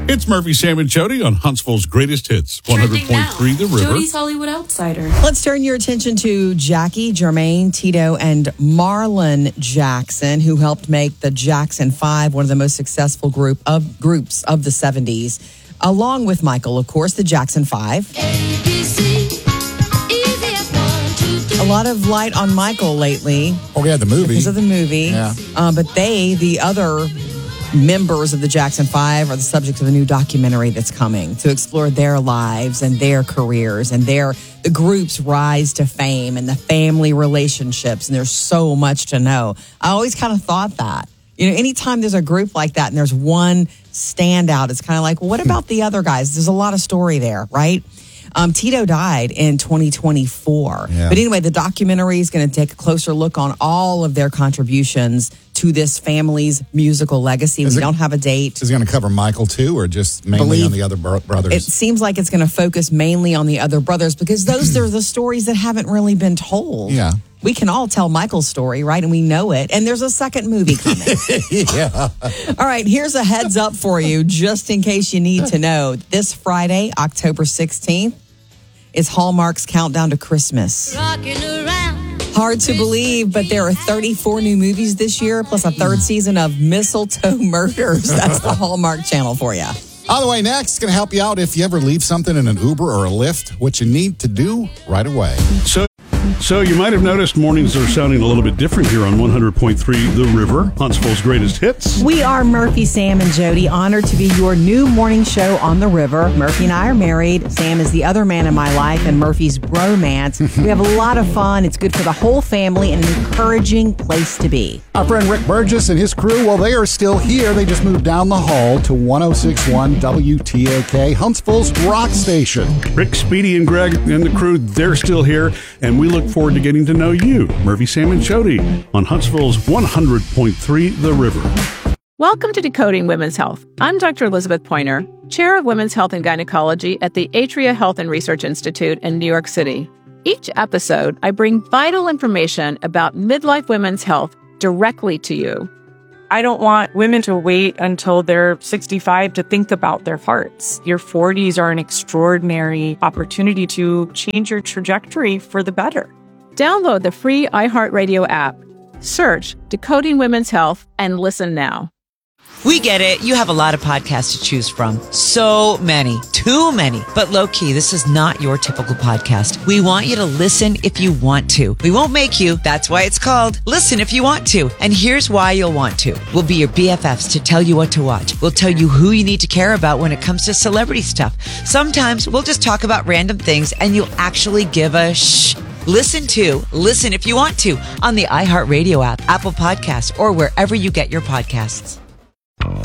It's Murphy, Sam, and Jody on Huntsville's Greatest Hits, 100.3 The River. Jody's Hollywood Outsider. Let's turn your attention to Jackie, Jermaine, Tito, and Marlon Jackson, who helped make the Jackson 5 one of the most successful groups of the 70s, along with Michael, of course, the Jackson 5. A lot of light on Michael lately. Oh, yeah, the movie. Because of the movie. Yeah. But the other members of the Jackson 5 are the subject of a new documentary that's coming to explore their lives and their careers and the group's rise to fame and the family relationships. And there's so much to know. I always kind of thought that. You know, anytime there's a group like that and there's one standout, it's kind of like, well, what about the other guys? There's a lot of story there, right? Tito died in 2024. Yeah. But anyway, the documentary is going to take a closer look on all of their contributions to this family's musical legacy. We don't have a date. Is it going to cover Michael too, or just mainly on the other brothers? It seems like it's going to focus mainly on the other brothers because those are the stories that haven't really been told. Yeah. We can all tell Michael's story, right? And we know it. And there's a second movie coming. Yeah. All right, here's a heads up for you, just in case you need to know. This Friday, October 16th, is Hallmark's Countdown to Christmas. Hard to believe, but there are 34 new movies this year, plus a third season of Mistletoe Murders. That's the Hallmark channel for you. On the way next, going to help you out if you ever leave something in an Uber or a Lyft, what you need to do right away. So you might have noticed mornings are sounding a little bit different here on 100.3 The River, Huntsville's Greatest Hits. We are Murphy, Sam, and Jody, honored to be your new morning show on the river. Murphy and I are married. Sam is the other man in my life, and Murphy's bromance. We have a lot of fun. It's good for the whole family and an encouraging place to be. Our friend Rick Burgess and his crew, well, they are still here. They just moved down the hall to 106.1 WTAK, Huntsville's rock station. Rick, Speedy, and Greg and the crew, they're still here, and we look forward to getting to know you, Murphy, Sam, and Jody, on Huntsville's 100.3 The River. Welcome to Decoding Women's Health. I'm Dr. Elizabeth Pointer, Chair of Women's Health and Gynecology at the Atria Health and Research Institute in New York City. Each episode, I bring vital information about midlife women's health directly to you. I don't want women to wait until they're 65 to think about their hearts. Your 40s are an extraordinary opportunity to change your trajectory for the better. Download the free iHeartRadio app. Search Decoding Women's Health and listen now. We get it. You have a lot of podcasts to choose from. So many. Too many. But low-key, this is not your typical podcast. We want you to listen if you want to. We won't make you. That's why it's called Listen If You Want To. And here's why you'll want to. We'll be your BFFs to tell you what to watch. We'll tell you who you need to care about when it comes to celebrity stuff. Sometimes we'll just talk about random things and you'll actually give a shh. Listen If You Want To on the iHeartRadio app, Apple Podcasts, or wherever you get your podcasts.